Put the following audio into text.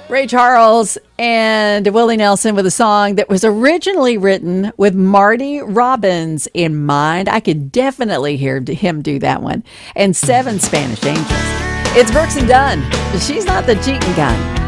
Ray Charles and Willie Nelson with a song that was originally written with Marty Robbins in mind. I could definitely hear him do that one. And 7 Spanish Angels. It's Brooks and Dunn. She's not the cheating kind.